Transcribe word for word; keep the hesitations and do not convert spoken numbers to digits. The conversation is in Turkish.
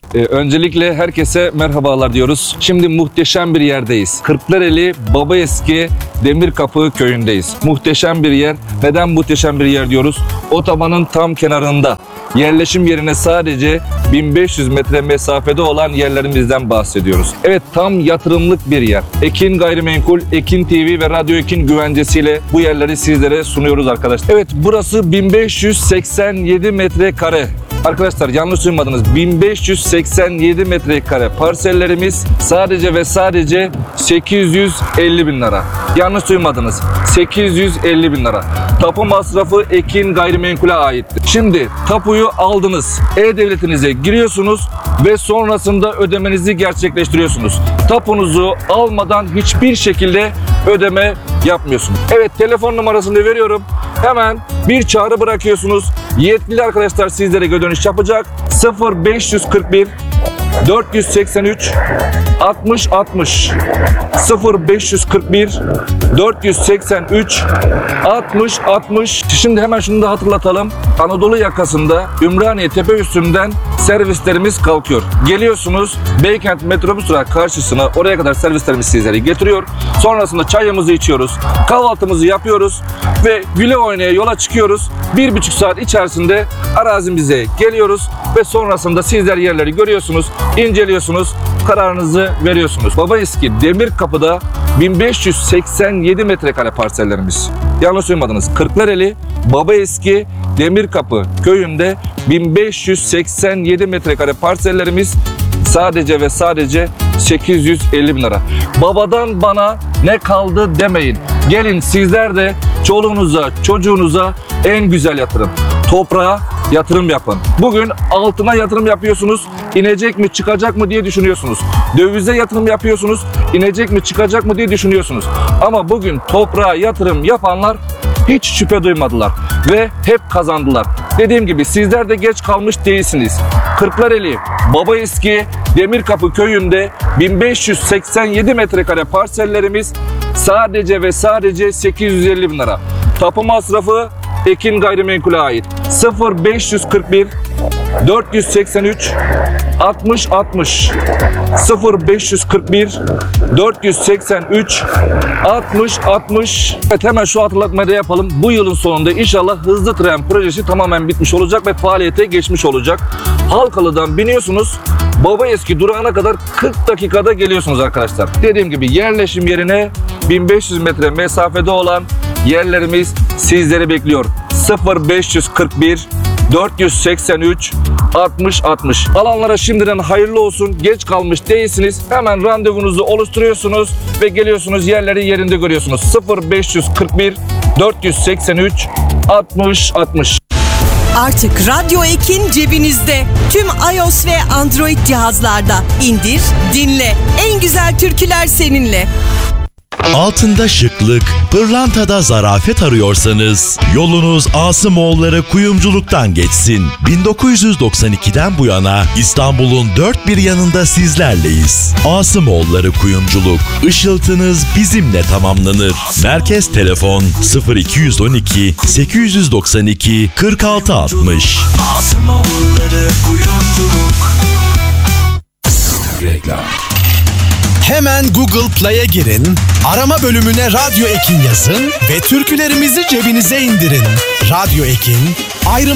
Ee, öncelikle herkese merhabalar diyoruz. Şimdi muhteşem bir yerdeyiz. Kırklareli Babaeski Demirkapı köyündeyiz. Muhteşem bir yer. Neden muhteşem bir yer diyoruz? Otobanın tam kenarında. Yerleşim yerine sadece bin beş yüz metre mesafede olan yerlerimizden bahsediyoruz. Evet, tam yatırımlık bir yer. Ekin Gayrimenkul, Ekin T V ve Radyo Ekin güvencesiyle bu yerleri sizlere sunuyoruz arkadaşlar. Evet, burası bin beş yüz seksen yedi metrekare. Arkadaşlar yanlış duymadınız. bin beş yüz seksen yedi metrekare parsellerimiz sadece ve sadece sekiz yüz elli bin lira. Yanlış duymadınız. sekiz yüz elli bin lira. Tapu masrafı Ekin Gayrimenkul'e aittir. Şimdi tapuyu aldınız. E-Devletinize giriyorsunuz ve sonrasında ödemenizi gerçekleştiriyorsunuz. Tapunuzu almadan hiçbir şekilde ödeme yapmıyorsunuz. Evet, telefon numarasını veriyorum. Hemen bir çağrı bırakıyorsunuz. Yetkili arkadaşlar sizlere dönüş yapacak. sıfır beş yüz kırk bir dört yüz seksen üç altmış altmış sıfır beş yüz kırk bir dört yüz seksen üç altmış altmış. Şimdi hemen şunu da hatırlatalım. Anadolu yakasında Ümraniye tepe üstünden servislerimiz kalkıyor. Geliyorsunuz Beykent metrobüs durağı karşısına, oraya kadar servislerimiz sizleri getiriyor. Sonrasında çayımızı içiyoruz, kahvaltımızı yapıyoruz ve güle oynaya yola çıkıyoruz. Bir buçuk saat içerisinde arazimize geliyoruz ve sonrasında sizler yerleri görüyorsunuz, inceliyorsunuz, kararınızı veriyorsunuz. Babaeski Demirkapı'da bin beş yüz seksen yedi metrekare parsellerimiz. Yanlış duymadınız. Kırklareli Babaeski Demirkapı köyünde bin beş yüz seksen yedi metrekare parsellerimiz sadece ve sadece sekiz yüz elli bin lira. Babadan bana ne kaldı demeyin. Gelin sizler de çoluğunuza, çocuğunuza en güzel yatırım, toprağa yatırım yapın. Bugün altına yatırım yapıyorsunuz, inecek mi çıkacak mı diye düşünüyorsunuz. Dövize yatırım yapıyorsunuz, inecek mi çıkacak mı diye düşünüyorsunuz. Ama bugün toprağa yatırım yapanlar hiç şüphe duymadılar ve hep kazandılar. Dediğim gibi sizler de geç kalmış değilsiniz. Kırklareli Babaeski Demirkapı köyünde bin beş yüz seksen yedi metrekare parsellerimiz sadece ve sadece sekiz yüz elli bin lira. Tapu masrafı Ekin Gayrimenkul'e ait. sıfır beş yüz kırk bir dört yüz seksen üç altmış altmış sıfır beş yüz kırk bir dört yüz seksen üç altmış altmış. Evet, hemen şu hatırlatmayı da yapalım. Bu yılın sonunda inşallah hızlı tren projesi tamamen bitmiş olacak ve faaliyete geçmiş olacak. Halkalı'dan biniyorsunuz, Babaeski durağına kadar kırk dakikada geliyorsunuz arkadaşlar. Dediğim gibi yerleşim yerine bin beş yüz metre mesafede olan yerlerimiz sizleri bekliyor. sıfır beş yüz kırk bir dört yüz seksen üç altmış altmış. Alanlara şimdiden hayırlı olsun. Geç kalmış değilsiniz. Hemen randevunuzu oluşturuyorsunuz ve geliyorsunuz, yerleri yerinde görüyorsunuz. sıfır beş yüz kırk bir dört yüz seksen üç altmış altmış. Artık Radyo Ekin cebinizde. Tüm iOS ve Android cihazlarda. İndir, dinle. En güzel türküler seninle. Altında şıklık, pırlantada zarafet arıyorsanız yolunuz Asımoğulları Kuyumculuk'tan geçsin. bin dokuz yüz doksan ikiden bu yana İstanbul'un dört bir yanında sizlerleyiz. Asımoğulları Kuyumculuk, ışıltınız bizimle tamamlanır. Merkez telefon sıfır iki yüz on iki sekiz yüz doksan iki kırk altı altmış. Asımoğulları Kuyumculuk. Reklam. Hemen Google Play'e girin, arama bölümüne Radyo Ekin yazın ve türkülerimizi cebinize indirin. Radyo Ekin, ayrı